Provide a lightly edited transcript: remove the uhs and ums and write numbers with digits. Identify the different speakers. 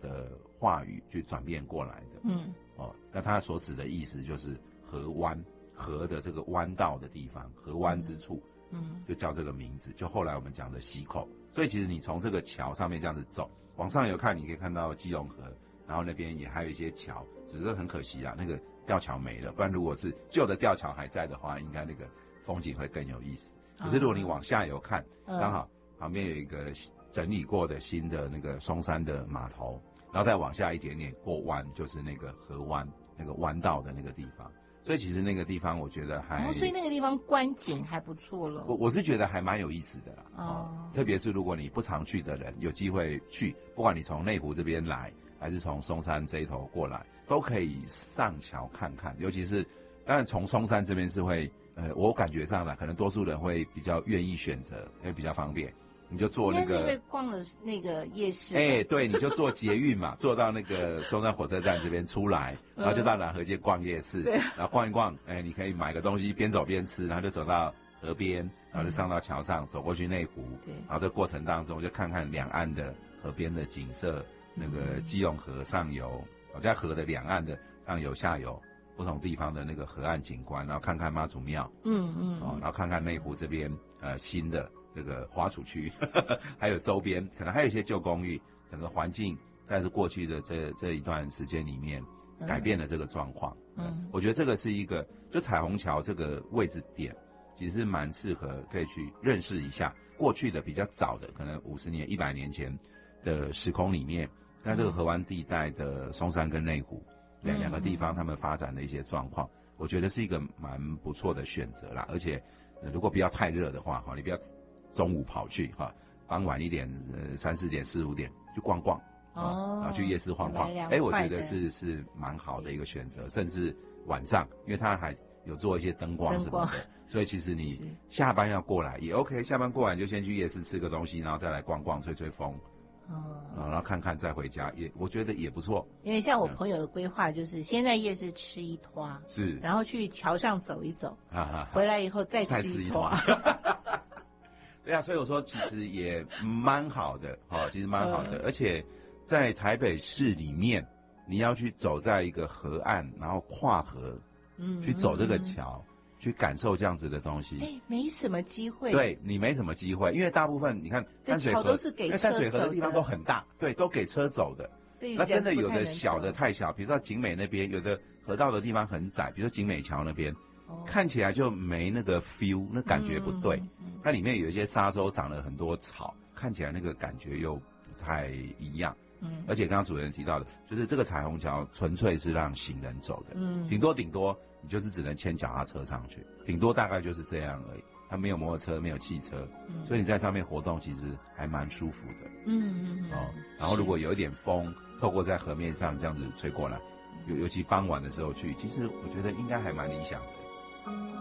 Speaker 1: 的话语去转变过来的。那它所指的意思就是河湾，河的这个弯道的地方，河湾之处，就叫这个名字，就后来我们讲的溪口。所以其实你从这个桥上面这样子走，往上游看，你可以看到基隆河，然后那边也还有一些桥，只是很可惜啊，那个吊桥没了，不然如果是旧的吊桥还在的话，应该那个风景会更有意思。可是如果你往下游看，刚好旁边有一个整理过的新的那个松山的码头，然后再往下一点点过弯，就是那个河湾，那个弯道的那个地方。所以其实那个地方我觉得还，
Speaker 2: 所以那个地方观景还不错了。
Speaker 1: 我是觉得还蛮有意思的啦。特别是如果你不常去的人，有机会去，不管你从内湖这边来，还是从松山这一头过来，都可以上桥看看。尤其是当然从松山这边是会，我感觉上啦，可能多数人会比较愿意选择，因为比较方便。你就坐那个，
Speaker 2: 应该是因为逛了那个夜市。
Speaker 1: 对，你就坐捷运嘛，坐到那个松山火车站这边出来，然后就到南河街逛夜市，然后逛一逛，你可以买个东西，边走边吃，然后就走到河边，然后就上到桥上，走过去内湖，然后这过程当中就看看两岸的河边的景色，那个基隆河上游，在河的两岸的上游下游不同地方的那个河岸景观，然后看看妈祖庙，然后看看内湖这边新的这个花鼠区，还有周边可能还有一些旧公寓，整个环境在是过去的这一段时间里面改变了这个状况。我觉得这个是一个，就彩虹桥这个位置点，其实蛮适合可以去认识一下过去的比较早的，可能50年、100年前的时空里面，在这个河湾地带的松山跟内湖两个地方他们发展的一些状况，我觉得是一个蛮不错的选择啦。而且如果不要太热的话，你不要中午跑去傍晚一点3、4点、4、5点去逛逛，然后去夜市晃晃，我觉得是蛮好的一个选择。甚至晚上，因为它还有做一些灯光什么的，所以其实你下班要过来也 OK， 下班过来你就先去夜市吃个东西，然后再来逛逛、吹吹风，然后看看再回家，我觉得也不错。因
Speaker 2: 为像我朋友的规划就是先在夜市吃一拖，
Speaker 1: 是，
Speaker 2: 然后去桥上走一走，回来以后再吃一拖。
Speaker 1: 对啊，所以我说其实也蛮好的，其实蛮好的，而且在台北市里面，你要去走在一个河岸，然后跨河，去走这个桥，去感受这样子的东西，
Speaker 2: 没什么机会。
Speaker 1: 对，你没什么机会，因为大部分你看淡水河，因为淡水河的地方都很大，对，都给车走的。那真的有的小的太小，比如说景美那边，有的河道的地方很窄，比如说景美桥那边。看起来就没那个 feel， 那感觉不对。它里面有一些沙洲长了很多草，看起来那个感觉又不太一样。而且刚刚主持人提到的，就是这个彩虹桥纯粹是让行人走的。顶多你就是只能牵脚踏车上去，顶多大概就是这样而已。它没有摩托车，没有汽车，所以你在上面活动其实还蛮舒服的。然后如果有一点风，透过在河面上这样子吹过来，尤其傍晚的时候去，其实我觉得应该还蛮理想的。